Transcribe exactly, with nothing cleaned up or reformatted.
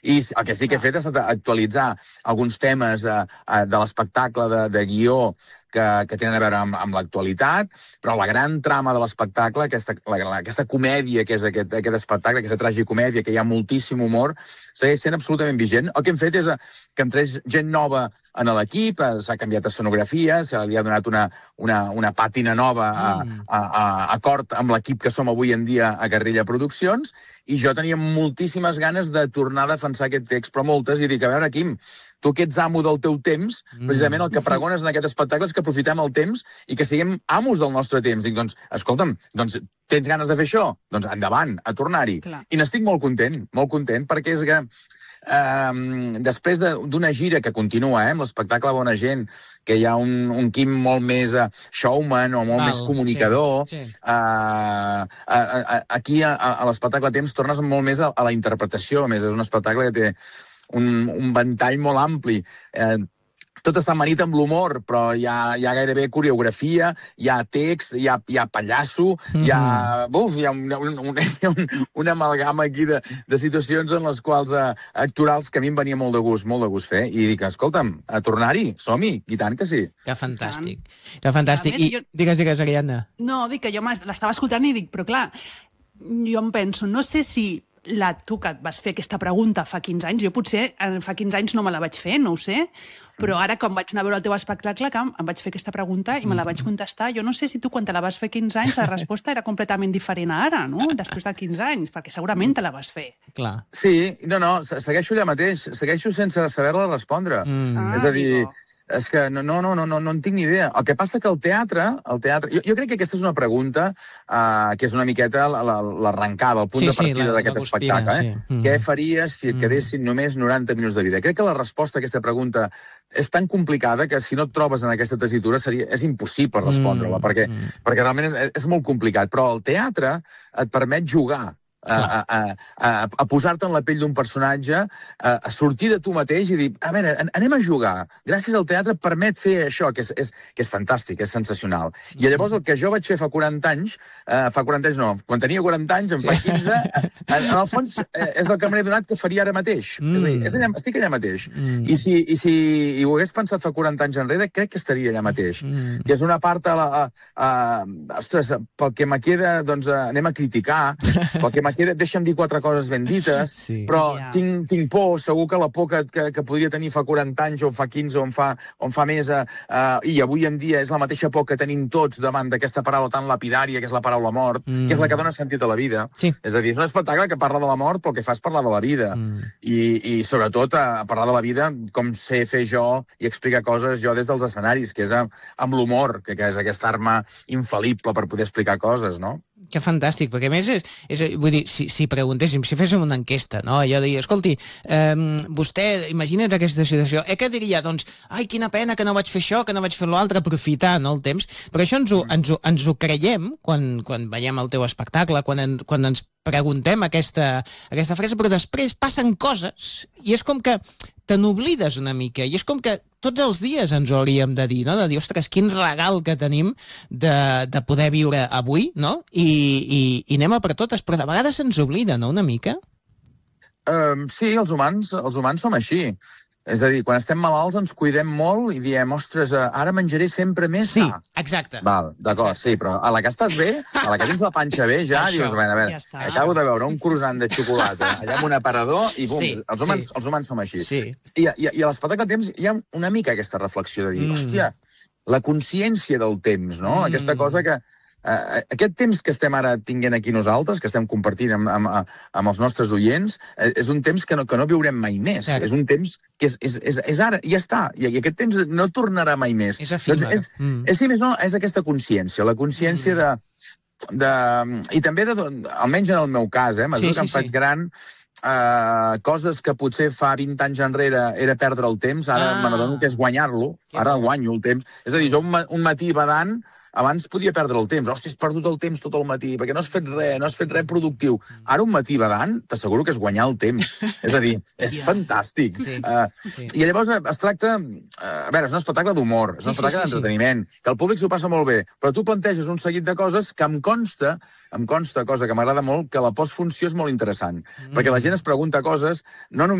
I el que sí que he fet ha estat actualitzar alguns temes eh, eh, de l'espectacle, de, de guió, que, que tenen a veure amb, amb l'actualitat, però la gran trama de l'espectacle, aquesta, la, la, aquesta comèdia que és aquest, aquest espectacle, aquesta tragicomèdia, que hi ha moltíssim humor, segueix sent absolutament vigent. El que hem fet és que entrés gent nova en l'equip, s'ha canviat escenografia, se li ha donat una, una, una pàtina nova a, a, a, a acord amb l'equip que som avui en dia a Guerrilla Produccions, i jo tenia moltíssimes ganes de tornar a defensar aquest text, però moltes, i dic, a veure, Quim, tu que ets amo del teu temps, precisament el que pregones en aquest espectacle és que aprofitem el temps i que siguem amos del nostre temps. Dic, doncs, escolta'm, doncs, tens ganes de fer això? Doncs endavant, a tornar-hi. I n'estic molt content, molt content, perquè és que eh, després d'una gira que continua, eh, amb l'espectacle Bona Gent, que hi ha un, un Quim molt més uh, showman o molt Val, més comunicador, sí, sí. Uh, uh, uh, aquí a, a l'espectacle Temps tornes molt més a, a la interpretació. A més, és un espectacle que té un, un ventall molt ampli. Eh, tot està amanit amb l'humor, però hi ha, hi ha gairebé coreografia, hi ha text, hi ha, hi ha pallasso, mm. hi ha, uf, hi ha un, un, un, un, una amalgama aquí de, de situacions en les quals eh, actorals que a mi em venia molt de gust, molt de gust fer, i dic, escolta'm, a tornar-hi, som-hi, i tant que sí. Que fantàstic, que fantàstic. I jo... digues, digues, Ariadna. No, dic que jo l'estava escoltant i dic, però clar, jo em penso, no sé si la, tu que et vas fer aquesta pregunta fa quinze anys, jo potser fa quinze anys no me la vaig fer, no ho sé, però ara quan vaig anar a veure el teu espectacle que em vaig fer aquesta pregunta i me la vaig contestar. Jo no sé si tu quan te la vas fer quinze anys la resposta era completament diferent a ara, no? Després de quinze anys, perquè segurament te la vas fer. Clar. Sí, no, no, segueixo allà mateix, segueixo sense saber-la respondre. Mm. Ah, és a dir... Digo. És que no, no, no, no, no en tinc ni idea. El que passa que el teatre... El teatre jo, jo crec que aquesta és una pregunta uh, que és una miqueta l'arrencada, el punt sí, de partida sí, d'aquest espectacle. Eh? Sí. Mm. Què faries si et quedessin mm. només noranta minuts de vida? Crec que la resposta a aquesta pregunta és tan complicada que si no et trobes en aquesta tessitura seria, és impossible respondre-la, mm. perquè, mm. perquè realment és, és molt complicat. Però el teatre et permet jugar, A, a, a, a posar-te en la pell d'un personatge, a, a sortir de tu mateix i dir, a veure, anem a jugar. Gràcies al teatre permet fer això, que és, és, que és fantàstic, és sensacional. I llavors el que jo vaig fer fa quaranta anys, eh, fa quaranta anys no, quan tenia quaranta anys, en fa quinze, en, en el fons eh, és el que m'he donat que faria ara mateix. Mm. És a dir, és allà, estic allà mateix. Mm. I si, i si i ho hagués pensat fa quaranta anys enrere, crec que estaria allà mateix. Mm. Que és una part, a la, a, a, ostres, pel que me queda, doncs anem a criticar, pel que me queda, deixa'm dir quatre coses ben dites, sí. però yeah. tinc, tinc por, segur que la por que, que, que podria tenir fa quaranta anys o fa quinze o en fa, o en fa més, uh, i avui en dia és la mateixa por que tenim tots davant d'aquesta paraula tan lapidària, que és la paraula mort, mm. que és la que dona sentit a la vida. Sí. És a dir, és un espectacle que parla de la mort, però el que fa és parlar de la vida. Mm. I, I sobretot a, a parlar de la vida com sé fer jo i explicar coses jo des dels escenaris, que és a, amb l'humor, que, que és aquesta arma infal·lible per poder explicar coses, no? Que fantàstic, perquè a més, és, és, vull dir, si, si preguntéssim, si féssim una enquesta, no? Allò de dir, escolti, eh, vostè, imagina't aquesta situació, eh, què diria? Doncs, ai, quina pena que no vaig fer això, que no vaig fer l'altre, aprofitar, no, el temps, però això ens ho, ens ho, ens ho creiem quan, quan veiem el teu espectacle, quan, en, quan ens preguntem aquesta, aquesta frase, però després passen coses i és com que te n'oblides una mica i és com que tots els dies ens ho hauríem de dir, no? De dir, ostres, quin regal que tenim de, de poder viure avui, no? I, i, i anem a per totes, però de vegades se'ns oblida, no?, una mica? Um, sí, els humans, els humans som així. És a dir, quan estem malalts ens cuidem molt i diem, ostres, ara menjaré sempre més sí, sa. Sí, exacte. Val, d'acord, sí, però a la que estàs bé, a la que tens la panxa bé, ja Això, dius, a veure, a veure, ja acabo de veure un croissant de xocolata allà amb un aparador i bum, sí, els, humans, sí. els humans som així. Sí. I, i, I a l'espectacle de temps hi ha una mica aquesta reflexió de dir, mm. hòstia, la consciència del temps, no? Mm. Aquesta cosa que... Uh, aquest temps que estem ara tinguent aquí nosaltres, que estem compartint amb, amb, amb els nostres oients, uh, és un temps que no, que no viurem mai més. Cert. És un temps que és, és, és, és ara, i ja està. I, I aquest temps no tornarà mai més. És efímer. Doncs és, mm. és, sí, més no, és aquesta consciència, la consciència mm. de, de... I també, de, almenys en el meu cas, eh, mesura sí, que em sí, faig sí. gran... Uh, coses que potser fa vint anys enrere era perdre el temps, ara ah. m'adono que és guanyar-lo, ara guanyo el temps. És a dir, jo un, un matí badant, abans podia perdre el temps. Hòstia, has perdut el temps tot el matí, perquè no has fet res, no has fet res productiu. Ara un matí badant, t'asseguro que és guanyar el temps. És a dir, és yeah. fantàstic. Sí. Uh, sí. I llavors es tracta... Uh, a veure, és un espectacle d'humor, és un sí, espectacle sí, sí, d'entreteniment, sí. que el públic s'ho passa molt bé, però tu planteges un seguit de coses que em consta, em consta, cosa que m'agrada molt, que la postfunció és molt interessant, mm. perquè la gent es pregunta coses, no només